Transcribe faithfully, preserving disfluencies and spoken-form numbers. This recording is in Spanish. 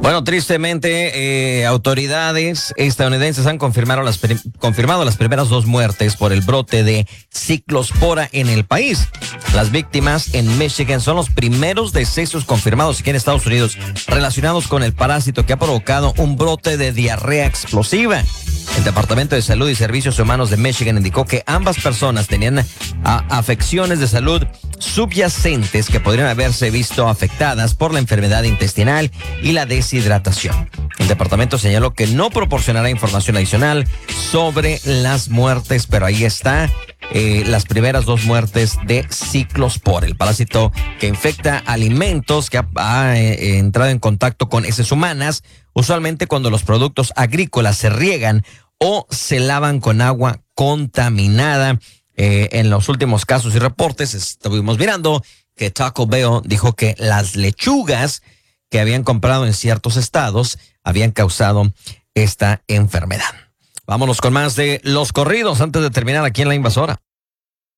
Bueno, tristemente, eh, autoridades estadounidenses han confirmado las, confirmado las primeras dos muertes por el brote de ciclospora en el país. Las víctimas en Michigan son los primeros decesos confirmados aquí en Estados Unidos relacionados con el parásito que ha provocado un brote de diarrea explosiva. El Departamento de Salud y Servicios Humanos de Michigan indicó que ambas personas tenían a, afecciones de salud subyacentes que podrían haberse visto afectadas por la enfermedad intestinal y la deshidratación. El departamento señaló que no proporcionará información adicional sobre las muertes, pero ahí está. Eh, las primeras dos muertes de ciclospora, el parásito que infecta alimentos, que ha, ha eh, entrado en contacto con heces humanas, usualmente cuando los productos agrícolas se riegan o se lavan con agua contaminada. Eh, en los últimos casos y reportes estuvimos mirando que Taco Bell dijo que las lechugas que habían comprado en ciertos estados habían causado esta enfermedad. Vámonos con más de los corridos antes de terminar aquí en La Invasora.